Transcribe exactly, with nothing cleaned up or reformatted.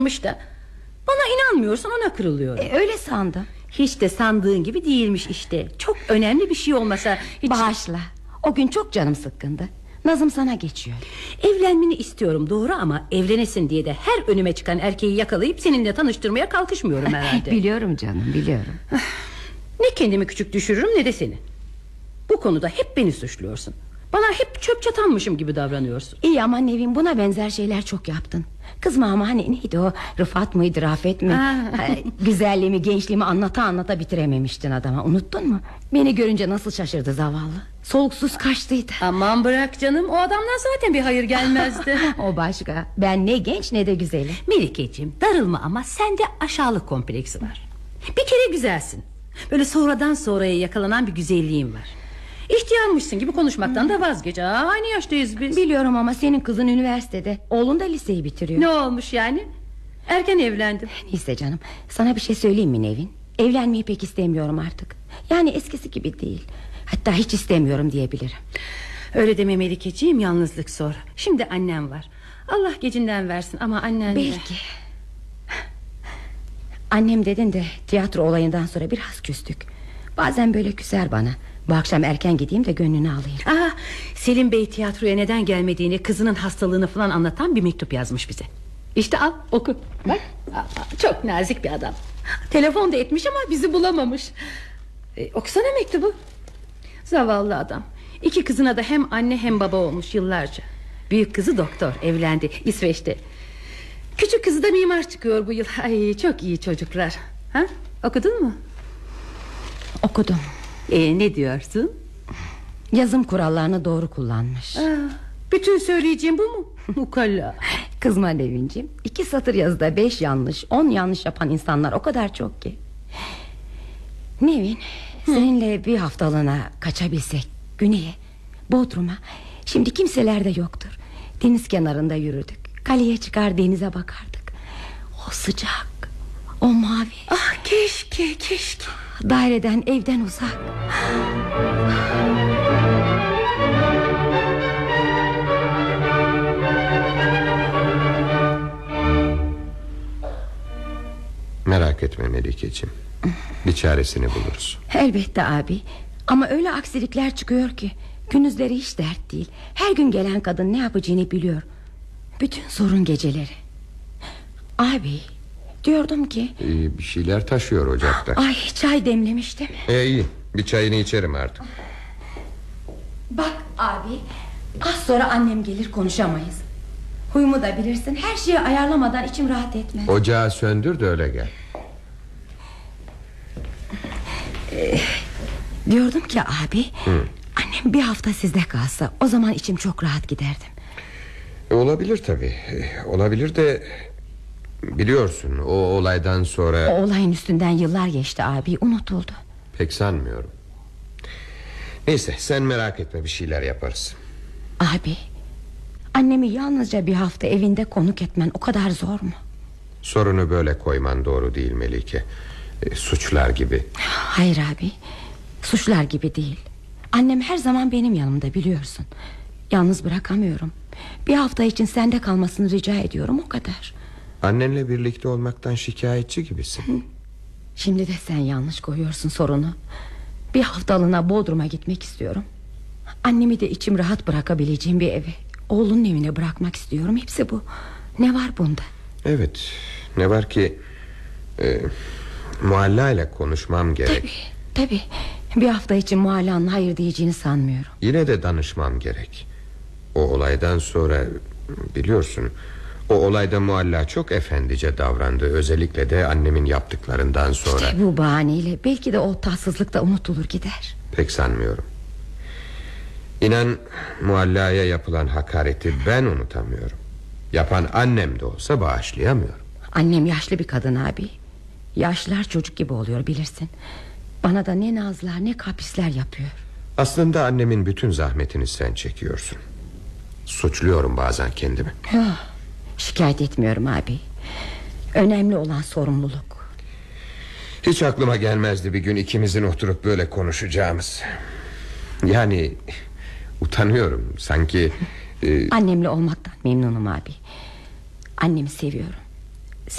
da. Bana inanmıyorsan ona kırılıyorum. e, Öyle sandım. Hiç de sandığın gibi değilmiş işte. Çok önemli bir şey olmasa hiç... Bağışla. O gün çok canım sıkkındı. Nazım sana geçiyor. Evlenmeni istiyorum doğru, ama evlenesin diye de her önüme çıkan erkeği yakalayıp seninle tanıştırmaya kalkışmıyorum herhalde. Biliyorum canım, biliyorum. Ne kendimi küçük düşürürüm ne de seni. Bu konuda hep beni suçluyorsun. Bana hep çöp çatanmışım gibi davranıyorsun. İyi ama Nevin, buna benzer şeyler çok yaptın. Kızma ama, hani neydi o, Rıfat mıydı, Rafet mi? Ha, güzelliğimi, gençliğimi anlata anlata bitirememiştin adama, unuttun mu? Beni görünce nasıl şaşırdı zavallı. Soluksuz kaçtıydı. Aman bırak canım, o adamdan zaten bir hayır gelmezdi. O başka, ben ne genç ne de güzelim. Melikeciğim, darılma ama sende aşağılık kompleksi var. Bir kere güzelsin. Böyle sonradan sonraya yakalanan bir güzelliğin var. İhtiyarmışsın gibi konuşmaktan da vazgeç. Aa, aynı yaştayız biz. Biliyorum ama senin kızın üniversitede, oğlun da liseyi bitiriyor. Ne olmuş yani? Erken evlendim. Neyse canım, sana bir şey söyleyeyim mi Nevin? Evlenmeyi pek istemiyorum artık. Yani eskisi gibi değil. Hatta hiç istemiyorum diyebilirim. Öyle deme Melikeciğim, yalnızlık zor. Şimdi annem var. Allah gecinden versin ama annen... Belki. Annem dedin de tiyatro olayından sonra biraz küstük. Bazen böyle küser bana. Bu akşam erken gideyim de gönlünü alayım. Aa, Selim Bey tiyatroya neden gelmediğini, kızının hastalığını falan anlatan bir mektup yazmış bize. İşte al, oku. Bak, aa, çok nazik bir adam. Telefon da etmiş ama bizi bulamamış. e, Okusana mektubu. Zavallı adam. İki kızına da hem anne hem baba olmuş yıllarca. Büyük kızı doktor, evlendi İsveç'te. Küçük kızı da mimar çıkıyor bu yıl. Ay, çok iyi çocuklar. Ha? Okudun mu? Okudum. Ee, ne diyorsun? Yazım kurallarını doğru kullanmış. Aa, bütün söyleyeceğim bu mu? Ukala. Kızma Nevinciğim, iki satır yazıda beş yanlış, on yanlış yapan insanlar o kadar çok ki. Nevin, Hı. seninle bir haftalığına kaçabilsek güneye, Bodrum'a. Şimdi kimseler de yoktur. Deniz kenarında yürüdük, kaleye çıkar denize bakardık. O sıcak, o mavi. Ah, keşke keşke. Daireden, evden uzak. Merak etme Melikeciğim, bir çaresini buluruz. Elbette abi. Ama öyle aksilikler çıkıyor ki gündüzleri hiç dert değil. Her gün gelen kadın ne yapacağını biliyor. Bütün sorun geceleri. Abi, diyordum ki ee, bir şeyler taşıyor ocakta. Ay, çay demlemiştim. ee, İyi, bir çayını içerim artık. Bak abi, az sonra annem gelir, konuşamayız. Huyumu da bilirsin, her şeyi ayarlamadan içim rahat etmez. Ocağı söndür de öyle gel. Ee, diyordum ki abi, Hı. annem bir hafta sizde kalsa, o zaman içim çok rahat giderdim. e, Olabilir tabii, e, olabilir de biliyorsun o olaydan sonra... O olayın üstünden yıllar geçti abi, unutuldu. Pek sanmıyorum. Neyse, sen merak etme, bir şeyler yaparız. Abi, annemi yalnızca bir hafta evinde konuk etmen o kadar zor mu? Sorunu böyle koyman doğru değil Melike. e, Suçlar gibi. Hayır abi, suçlar gibi değil. Annem her zaman benim yanımda, biliyorsun. Yalnız bırakamıyorum. Bir hafta için sende kalmasını rica ediyorum, o kadar. Annenle birlikte olmaktan şikayetçi gibisin. Hı. Şimdi de sen yanlış koyuyorsun sorunu. Bir haftalığına Bodrum'a gitmek istiyorum. Annemi de içim rahat bırakabileceğim bir eve, oğlunun evine bırakmak istiyorum. Hepsi bu. Ne var bunda? Evet, ne var ki e, Mualla ile konuşmam gerek. Tabii, tabii. Bir hafta için Mualla'nın hayır diyeceğini sanmıyorum. Yine de danışmam gerek. O olaydan sonra biliyorsun, o olayda Mualla çok efendice davrandı. Özellikle de annemin yaptıklarından sonra. İşte bu bahaneyle belki de o tatsızlık da unutulur gider. Pek sanmıyorum. İnan, Mualla'ya yapılan hakareti ben unutamıyorum. Yapan annem de olsa bağışlayamıyorum. Annem yaşlı bir kadın abi. Yaşlılar çocuk gibi oluyor, bilirsin. Bana da ne nazlar ne kaprisler yapıyor. Aslında annemin bütün zahmetini sen çekiyorsun. Suçluyorum bazen kendimi. Yok, şikayet etmiyorum abi. Önemli olan sorumluluk. Hiç aklıma gelmezdi bir gün ikimizin oturup böyle konuşacağımız. Yani utanıyorum sanki. e... Annemle olmaktan memnunum abi. Annemi seviyorum.